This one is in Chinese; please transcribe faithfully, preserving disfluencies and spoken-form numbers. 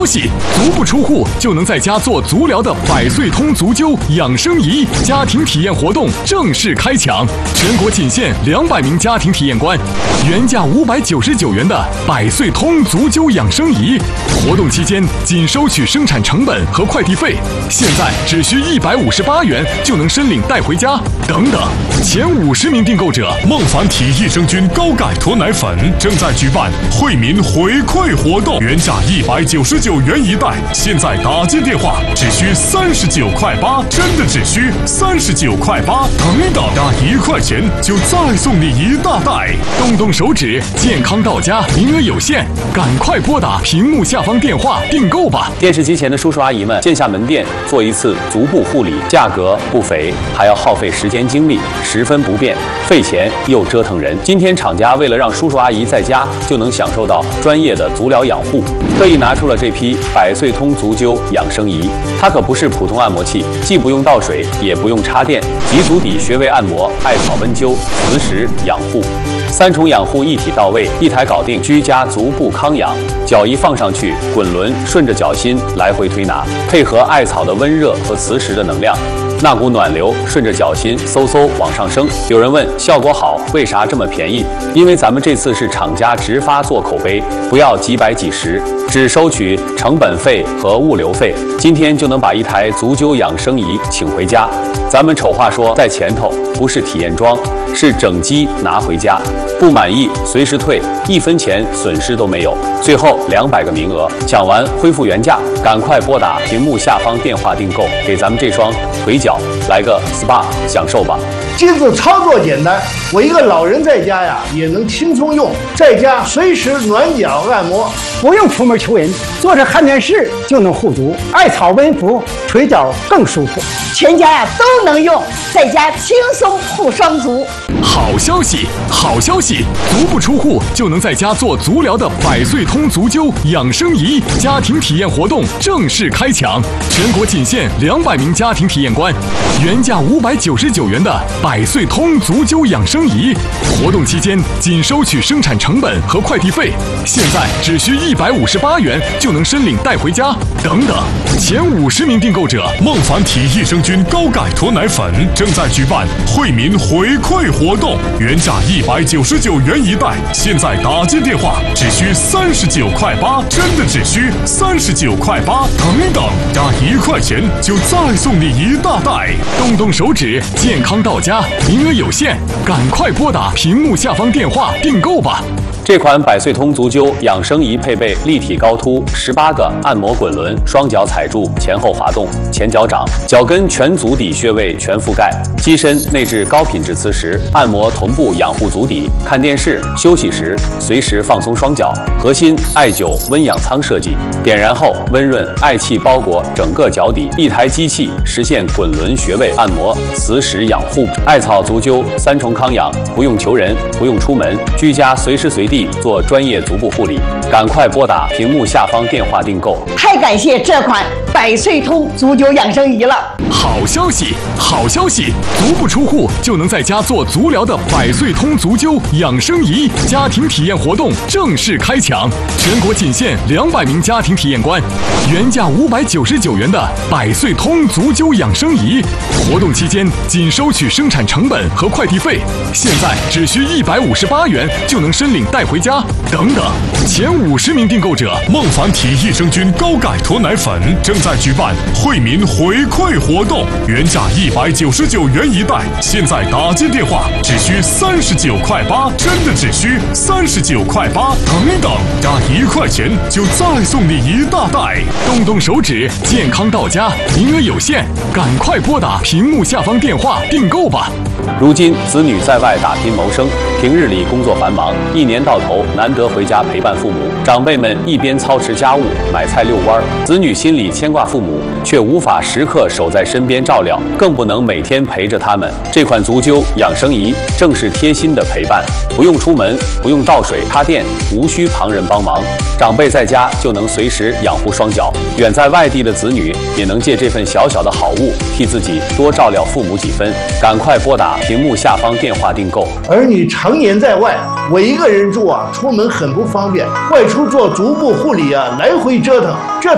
消息，足不出户就能在家做足疗的百岁通足灸养生仪家庭体验活动正式开抢，全国仅限两百名家庭体验官，原价五百九十九元的百岁通足灸养生仪，活动期间仅收取生产成本和快递费，现在只需一百五十八元就能申领带回家。等等，前五十名订购者， 孟凡体益生菌高钙脱奶粉正在举办惠民回馈活动，原价一百九十九元一袋，现在打进电话只需三十九块八，真的只需三十九块八。等等，加一块钱就再送你一大袋。 动动手指，健康到家，名额有限，赶快拨打屏幕下方电话订购吧。 电视机前的叔叔阿姨们，线下门店做一次足部护理，价格不菲，还要耗费时间精力，十分不便，费钱又折腾人。今天厂家为了让叔叔阿姨在家就能享受到专业的足疗养护，特意拿出了这批百岁通足灸养生仪。它可不是普通按摩器，既不用倒水，也不用插电，集足底穴位按摩、艾草温灸、磁石养护，三重养护一体到位，一台搞定，居家足部康养。脚一放上去，滚轮顺着脚心来回推拿，配合艾草的温热和磁石的能量，那股暖流顺着脚心嗖嗖往上升。有人问效果好，为啥这么便宜？因为咱们这次是厂家直发做口碑，不要几百几十，只收取成本费和物流费，今天就能把一台足灸养生仪请回家。咱们丑话说在前头，不是体验装，是整机拿回家，不满意随时退，一分钱损失都没有。最后两百个名额，抢完恢复原价，赶快拨打屏幕下方电话订购，给咱们这双腿脚来个 S P A 享受吧。 机子操作简单，我一个老人在家呀也能轻松用，在家随时暖脚按摩， 不用出门求人，坐着看电视就能护足，艾草温敷，腿脚更舒服， 全家呀都能用，在家轻松护双足。 好消息，好消息！足不出户就能在家做足疗的百岁通足灸养生仪家庭体验活动正式开抢，全国仅限两百名家庭体验官，原价五百九十九元的百岁通足灸养生仪，活动期间仅收取生产成本和快递费，现在只需一百五十八元就能申领带回家。等等，前五十名订购者， 孟凡体益生菌高钙脱奶粉正在举办惠民回馈活动，原价一百九十九元一袋，现在打进电话只需三十九块八，真的只需三十九块八。等等，加一块钱就再送你一大袋。 动动手指，健康到家，名额有限，赶快拨打屏幕下方电话订购吧。 这款百岁通足灸养生仪配备立体高凸十八个按摩滚轮，双脚踩住，前后滑动，前脚掌，脚跟全足底穴位全覆盖，机身内置高品质磁石，按摩同步养护足底，看电视、休息时随时放松双脚。核心艾灸温养舱设计，点燃后温润，艾气包裹整个脚底，一台机器实现滚轮穴位按摩、磁石养护，艾草足灸三重康养，不用求人，不用出门，居家随时随地做专业足部护理，赶快拨打屏幕下方电话订购。 太感谢这款百岁通足灸养生仪了！ 好消息，好消息！足不出户就能在家做足疗的百岁通足灸养生仪家庭体验活动正式开抢，全国仅限两百名家庭体验官，原价五百九十九元的百岁通足灸养生仪，活动期间仅收取生产成本和快递费，现在只需一百五十八元就能申领带回家。等等，前五十名订购者， 孟凡体益生菌高钙脱奶粉正在举办惠民回馈活动，原价一百九十九元一袋，现在打进电话只需三十九块八，真的只需三十九块八。等等，加一块钱就再送你一大袋。 动动手指，健康到家，名额有限，赶快拨打屏幕下方电话订购吧。 如今子女在外打拼谋生，平日里工作繁忙，一年到头难得回家陪伴父母，长辈们一边操持家务、买菜遛弯，子女心里牵挂父母，却无法时刻守在身边照料，更不能每天陪着他们。这款足灸养生仪正是贴心的陪伴，不用出门，不用倒水插电，无需旁人帮忙，长辈在家就能随时养护双脚，远在外地的子女也能借这份小小的好物，替自己多照料父母几分。赶快拨打屏幕下方电话订购。 儿女常年在外，我一个人住啊，出门很不方便，外出做足部护理啊，来回折腾。